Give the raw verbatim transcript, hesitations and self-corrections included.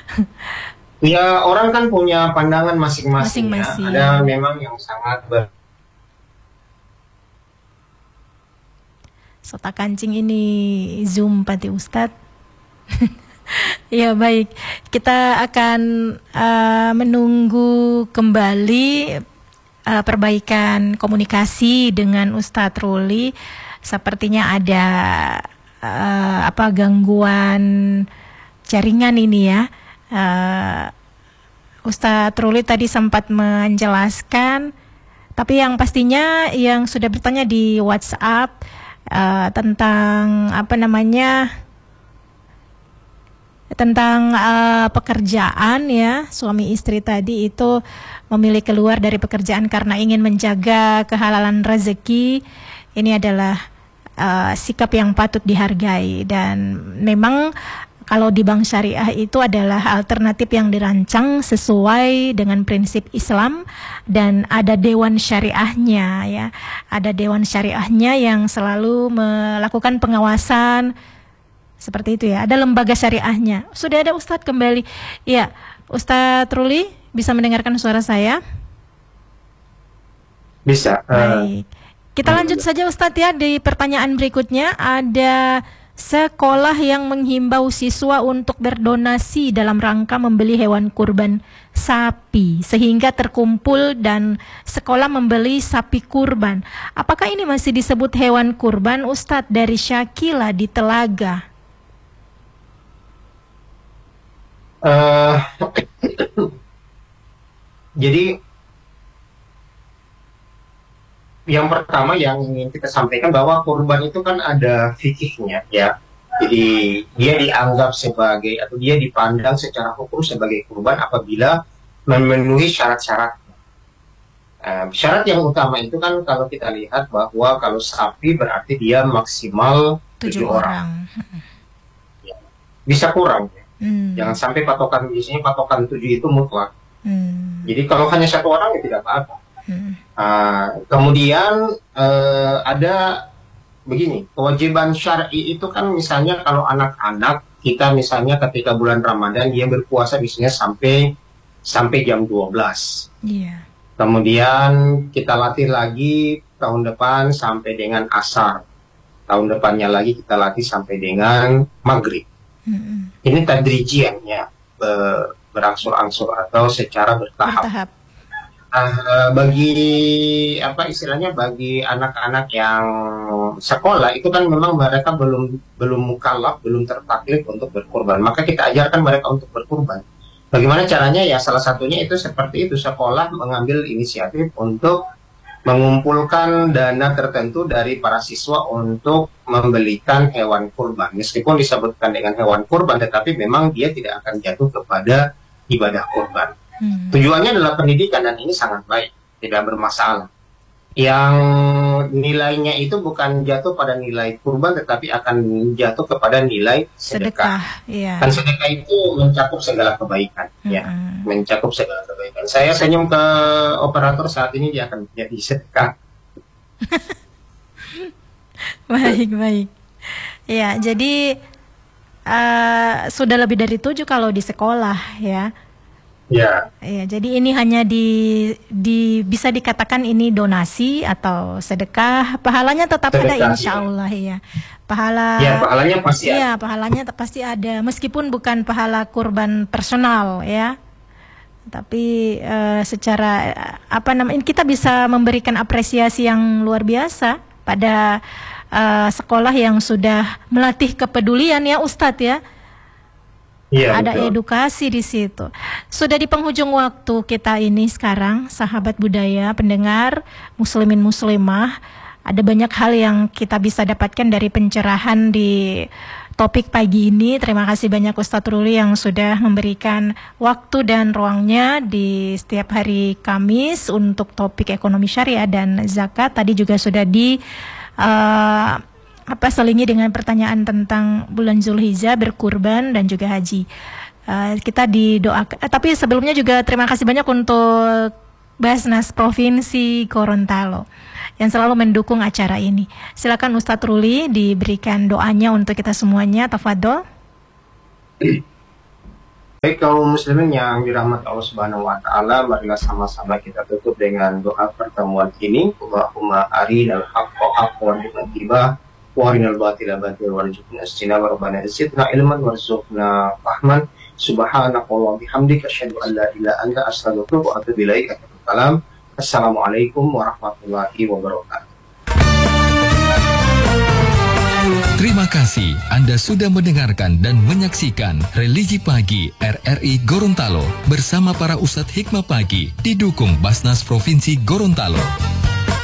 Ya, orang kan punya pandangan masing-masing ya. Ada Masing-masing. memang yang sangat ber Sota kancing ini Zoom pati Ustadz. Ya baik, kita akan uh, menunggu kembali uh, perbaikan komunikasi dengan Ustadz Ruli. Sepertinya ada uh, apa gangguan jaringan ini ya. Uh, Ustadz Ruli tadi sempat menjelaskan, tapi yang pastinya yang sudah bertanya di WhatsApp uh, tentang apa namanya tentang uh, pekerjaan ya, suami istri tadi itu memilih keluar dari pekerjaan karena ingin menjaga kehalalan rezeki. Ini adalah uh, sikap yang patut dihargai, dan memang kalau di bank syariah itu adalah alternatif yang dirancang sesuai dengan prinsip Islam, dan ada dewan syariahnya ya. Ada dewan syariahnya yang selalu melakukan pengawasan seperti itu ya. Ada lembaga syariahnya. Sudah ada Ustadz kembali. Ya, Ustadz Ruli bisa mendengarkan suara saya? bisa. Uh, Baik. Kita lanjut saja Ustadz ya, di pertanyaan berikutnya. Ada sekolah yang menghimbau siswa untuk berdonasi dalam rangka membeli hewan kurban sapi, sehingga terkumpul dan sekolah membeli sapi kurban. Apakah ini masih disebut hewan kurban Ustadz? Dari Syakila di Telaga. uh, jadi yang pertama yang ingin kita sampaikan bahwa kurban itu kan ada fikihnya ya. Jadi dia dianggap sebagai atau dia dipandang secara hukum sebagai kurban apabila memenuhi syarat-syarat. Uh, syarat yang utama itu kan kalau kita lihat bahwa kalau sapi berarti dia maksimal Tujuh tujuh orang. orang. Ya. Bisa kurang ya. Hmm. Jangan sampai patokan, biasanya patokan tujuh itu mutlak. Hmm. Jadi kalau hanya satu orang ya tidak apa-apa. Hmm. Uh, kemudian uh, ada begini, kewajiban syar'i itu kan misalnya kalau anak-anak kita misalnya ketika bulan Ramadan dia berpuasa biasanya sampai sampai jam dua belas. Yeah. Kemudian kita latih lagi tahun depan sampai dengan asar. Tahun depannya lagi kita latih sampai dengan maghrib. Hmm. Ini tadrijian ya, berangsur-angsur atau secara bertahap. Bertahap. Uh, bagi apa istilahnya bagi anak-anak yang sekolah itu kan memang mereka belum belum mukallaf, belum tertaklif untuk berkurban. Maka kita ajarkan mereka untuk berkurban. Bagaimana caranya? Ya salah satunya itu seperti itu, sekolah mengambil inisiatif untuk mengumpulkan dana tertentu dari para siswa untuk membelikan hewan kurban. Meskipun disebutkan dengan hewan kurban, tetapi memang dia tidak akan jatuh kepada ibadah kurban. Hmm. Tujuannya adalah pendidikan dan ini sangat baik, tidak bermasalah. Yang nilainya itu bukan jatuh pada nilai kurban, tetapi akan jatuh kepada nilai sedekah. Sedekah, iya. Kan sedekah itu mencakup segala kebaikan, hmm. ya, mencakup segala kebaikan. Saya senyum ke operator saat ini dia akan jadi sedekah. Baik, baik. Ya, jadi uh, sudah lebih dari tujuh kalau di sekolah, ya. Ya. Ya, jadi ini hanya di, di bisa dikatakan ini donasi atau sedekah. Pahalanya tetap sedekah, ada, insya Allah ya. Pahala. Ya, pahalanya pasti ya, ada. pahalanya pasti ada, meskipun bukan pahala kurban personal ya. Tapi uh, secara apa namanya kita bisa memberikan apresiasi yang luar biasa pada uh, sekolah yang sudah melatih kepedulian ya Ustadz ya. Ya, ada betul. Edukasi di situ. Sudah di penghujung waktu kita ini sekarang, sahabat budaya, pendengar, muslimin muslimah, ada banyak hal yang kita bisa dapatkan dari pencerahan di topik pagi ini. Terima kasih banyak Ustadz Ruli yang sudah memberikan waktu dan ruangnya di setiap hari Kamis untuk topik ekonomi syariah dan zakat. Tadi juga sudah di uh, apa selingi dengan pertanyaan tentang bulan Zulhijjah, berkurban dan juga haji. Uh, kita didoakan. Eh, tapi sebelumnya juga terima kasih banyak untuk Basnas Provinsi Gorontalo yang selalu mendukung acara ini. Silakan Ustadz Ruli diberikan doanya untuk kita semuanya. Tafadhol. Baik kaum muslimin yang dirahmati Allah Subhanahu wa taala, marilah sama-sama kita tutup dengan doa pertemuan ini. Allahumma arinal haqqo haqqan warzuqna wa arinal batila batilan warzuqna istinaba rabbana zidna ilman warzuqna fahman. Subhanakallahumma bihamdika asyhadu an la ilaha illa anta astaghfiruka wa atubu ilaik. Assalamualaikum warahmatullahi wabarakatuh. Terima kasih Anda sudah mendengarkan dan menyaksikan Religi Pagi R R I Gorontalo bersama para Ustadz Hikmah Pagi didukung Basnas Provinsi Gorontalo.